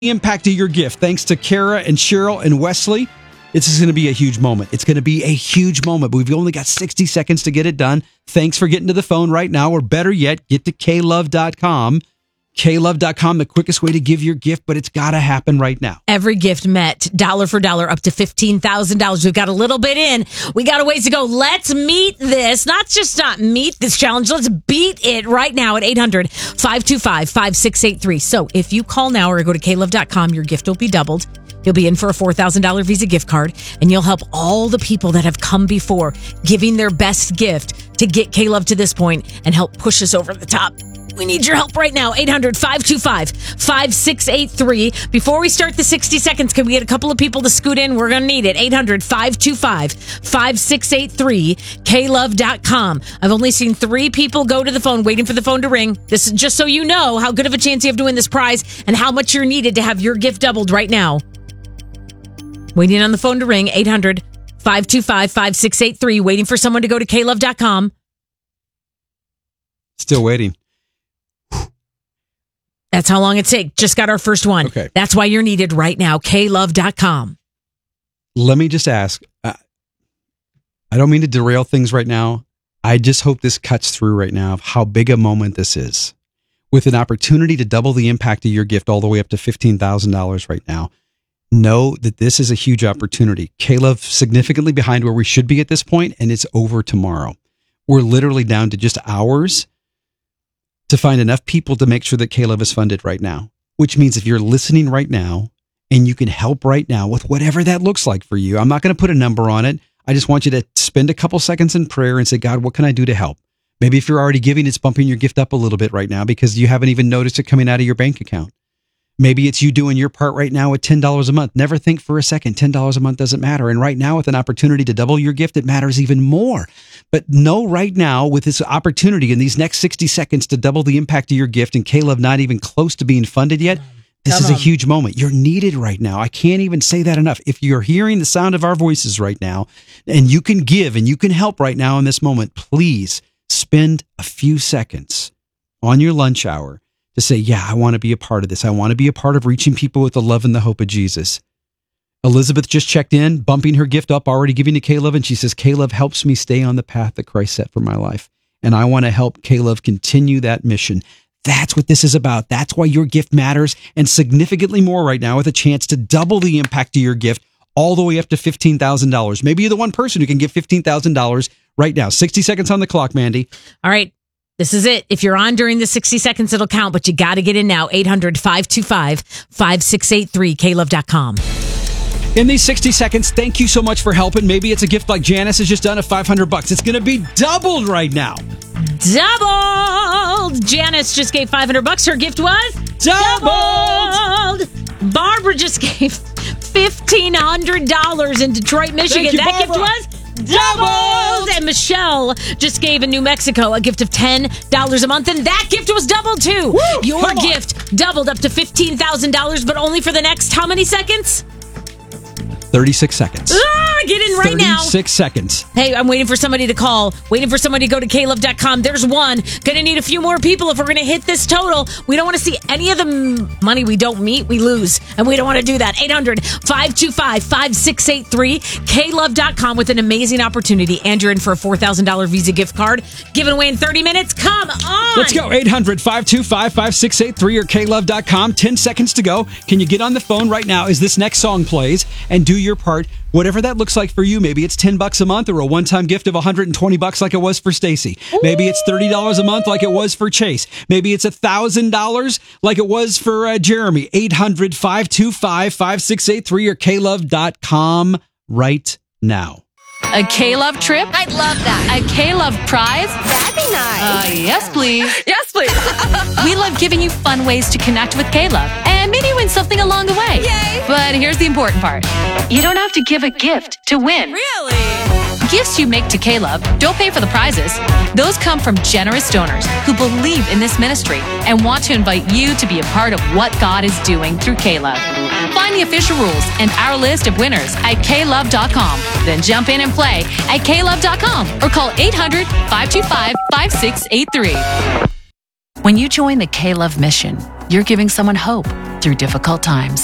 impact of your gift. Thanks to Kara and Cheryl and Wesley. This is going to be a huge moment. It's going to be a huge moment, but we've only got 60 seconds to get it done. Thanks for getting to the phone right now, or better yet, get to klove.com. klove.com, the quickest way to give your gift, but it's got to happen right now. Every gift met, dollar for dollar, up to $15,000. We've got a little bit in. We got a ways to go. Let's meet this. Not meet this challenge. Let's beat it right now at 800-525-5683. So if you call now or go to klove.com, your gift will be doubled. You'll be in for a $4,000 Visa gift card, and you'll help all the people that have come before giving their best gift to get K-Love to this point and help push us over the top. We need your help right now. 800-525-5683. Before we start the 60 seconds, can we get a couple of people to scoot in? We're going to need it. 800-525-5683. klove.com. I've only seen 3 people go to the phone waiting for the phone to ring. This is just so you know how good of a chance you have to win this prize and how much you're needed to have your gift doubled right now. Waiting on the phone to ring. 800-525-5683. Waiting for someone to go to klove.com. Still waiting. That's how long it takes. Just got our first one. Okay. That's why you're needed right now. klove.com. Let me just ask. I don't mean to derail things right now. I just hope this cuts through right now of how big a moment this is. With an opportunity to double the impact of your gift all the way up to $15,000 right now. Know that this is a huge opportunity. K-Love significantly behind where we should be at this point, and it's over tomorrow. We're literally down to just hours to find enough people to make sure that K-Love is funded right now, which means if you're listening right now and you can help right now with whatever that looks like for you, I'm not going to put a number on it. I just want you to spend a couple seconds in prayer and say, God, what can I do to help? Maybe if you're already giving, it's bumping your gift up a little bit right now because you haven't even noticed it coming out of your bank account. Maybe it's you doing your part right now at $10 a month. Never think for a second, $10 a month doesn't matter. And right now with an opportunity to double your gift, it matters even more. But know right now with this opportunity in these next 60 seconds to double the impact of your gift and K-Love not even close to being funded yet, this is a huge moment. You're needed right now. I can't even say that enough. If you're hearing the sound of our voices right now and you can give and you can help right now in this moment, please spend a few seconds on your lunch hour to say, yeah, I want to be a part of this. I want to be a part of reaching people with the love and the hope of Jesus. Elizabeth just checked in, bumping her gift up, already giving to K-Love, and she says, K-Love helps me stay on the path that Christ set for my life. And I want to help K-Love continue that mission. That's what this is about. That's why your gift matters, and significantly more right now with a chance to double the impact of your gift all the way up to $15,000. Maybe you're the one person who can give $15,000 right now. 60 seconds on the clock, Mandy. All right. This is it. If you're on during the 60 seconds, it'll count, but you got to get in now. 800-525-5683, klove.com. In these 60 seconds, thank you so much for helping. Maybe it's a gift like Janice has just done of $500. It's going to be doubled right now. Doubled! Janice just gave $500. Her gift was doubled! Barbara just gave $1,500 in Detroit, Michigan. Thank you, that Barbara. gift was doubled! And Michelle just gave in New Mexico a gift of $10 a month, and that gift was doubled too. Woo! Your gift doubled up to $15,000, but only for the next how many seconds? 36 seconds. Get in right now. 36 seconds. Hey, I'm waiting for somebody to call. Waiting for somebody to go to klove.com. There's one. Gonna need a few more people if we're gonna hit this total. We don't want to see any of the money we don't meet, we lose. And we don't want to do that. 800-525-5683. klove.com with an amazing opportunity. And you're in for a $4,000 Visa gift card. Given away in 30 minutes. Come on. Let's go. 800-525-5683 or klove.com. 10 seconds to go. Can you get on the phone right now as this next song plays and do your part? Whatever that looks like for you. Maybe it's $10 a month or a one-time gift of $120 like it was for Stacy. Maybe it's $30 a month like it was for Chase. Maybe it's $1,000 like it was for Jeremy. 800-525-5683 or klove.com right now. A K-Love trip? I'd love that. A K-Love prize? That'd be nice. Yes, please. Yes, please. We love giving you fun ways to connect with K-Love and maybe win something along the way. Yay. But here's the important part. You don't have to give a gift to win. Really? Gifts you make to K-Love don't pay for the prizes. Those come from generous donors who believe in this ministry and want to invite you to be a part of what God is doing through K-Love. Find the official rules and our list of winners at klove.com. Then jump in and play at klove.com or call 800-525-5683. When you join the K-Love mission, you're giving someone hope, through difficult times.